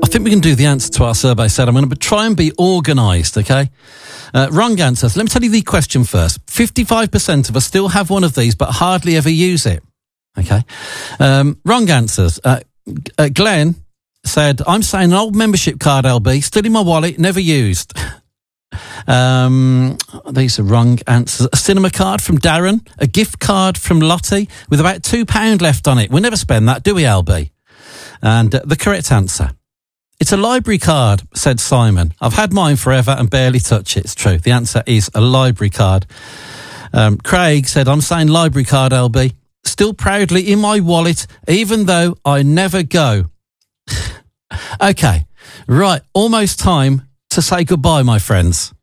think we can do the answer to our survey, Said. I'm going to try and be organised, okay? Wrong answer. Let me tell you the question first. 55% of us still have one of these, but hardly ever use it, okay? Wrong answers. Glenn said, I'm saying an old membership card, LB, still in my wallet, never used. These are wrong answers. A cinema card from Darren, a gift card from Lottie with about £2 left on it. We never spend that, do we, LB? And the correct answer, it's a library card, said Simon. I've had mine forever and barely touch it. It's true. The answer is a library card. Craig said, I'm saying library card, LB. Still proudly in my wallet, even though I never go. Okay, right, almost time to say goodbye, my friends.